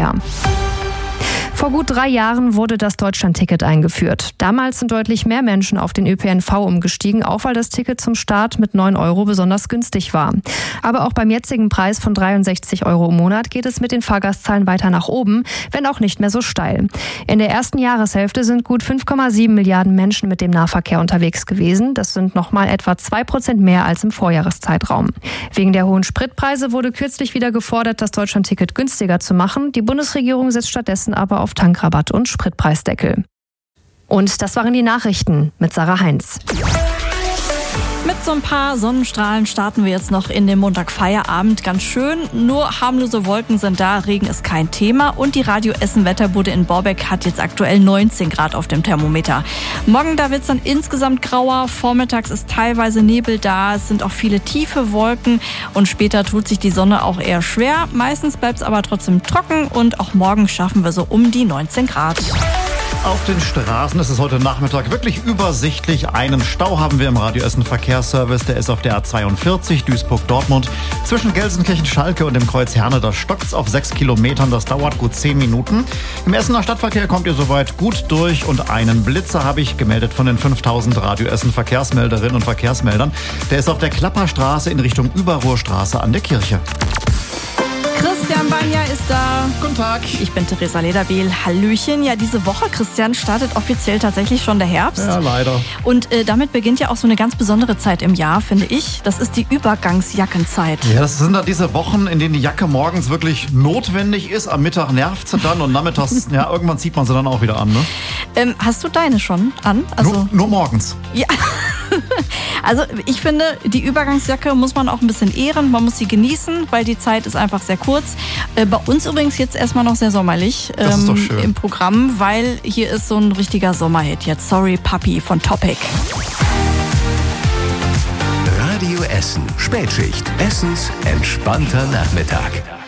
Verkehr. Vor gut 3 Jahren wurde das Deutschlandticket eingeführt. Damals sind deutlich mehr Menschen auf den ÖPNV umgestiegen, auch weil das Ticket zum Start mit 9 € besonders günstig war. Aber auch beim jetzigen Preis von 63 € im Monat geht es mit den Fahrgastzahlen weiter nach oben, wenn auch nicht mehr so steil. In der ersten Jahreshälfte sind gut 5,7 Milliarden Menschen mit dem Nahverkehr unterwegs gewesen. Das sind nochmal etwa 2% mehr als im Vorjahreszeitraum. Wegen der hohen Spritpreise wurde kürzlich wieder gefordert, das Deutschlandticket günstiger zu machen. Die Bundesregierung setzt stattdessen aber auf Tankrabatt und Spritpreisdeckel. Und das waren die Nachrichten mit Sarah Heinz. Mit so ein paar Sonnenstrahlen starten wir jetzt noch in den Montagfeierabend. Ganz schön, nur harmlose Wolken sind da, Regen ist kein Thema. Und die Radio Essen Wetterbude in Borbeck hat jetzt aktuell 19 Grad auf dem Thermometer. Morgen, da wird es dann insgesamt grauer. Vormittags ist teilweise Nebel da, es sind auch viele tiefe Wolken. Und später tut sich die Sonne auch eher schwer. Meistens bleibt es aber trotzdem trocken und auch morgen schaffen wir so um die 19 Grad. Auf den Straßen ist es heute Nachmittag wirklich übersichtlich. Einen Stau haben wir im Radio Essen Verkehrsservice. Der ist auf der A42 Duisburg-Dortmund. Zwischen Gelsenkirchen-Schalke und dem Kreuz Herne, da stockt's auf 6 Kilometern. Das dauert gut 10 Minuten. Im Essener Stadtverkehr kommt ihr soweit gut durch. Und einen Blitzer habe ich gemeldet von den 5000 Radio Essen Verkehrsmelderinnen und Verkehrsmeldern. Der ist auf der Klapperstraße in Richtung Überruhrstraße an der Kirche. Christian Banja ist da. Guten Tag. Ich bin Theresa Lederbehl. Hallöchen. Ja, diese Woche, Christian, startet offiziell tatsächlich schon der Herbst. Ja, leider. Und damit beginnt ja auch so eine ganz besondere Zeit im Jahr, finde ich. Das ist die Übergangsjackenzeit. Ja, das sind da diese Wochen, in denen die Jacke morgens wirklich notwendig ist. Am Mittag nervt sie dann und nachmittags, ja, irgendwann zieht man sie dann auch wieder an, ne? Hast du deine schon an? Also nur morgens. Ja. Also ich finde, die Übergangsjacke muss man auch ein bisschen ehren, man muss sie genießen, weil die Zeit ist einfach sehr kurz. Bei uns übrigens jetzt erstmal noch sehr sommerlich das ist doch schön. Im Programm, weil hier ist so ein richtiger Sommerhit jetzt. Sorry Papi von Topic. Radio Essen, Spätschicht, Essens entspannter Nachmittag.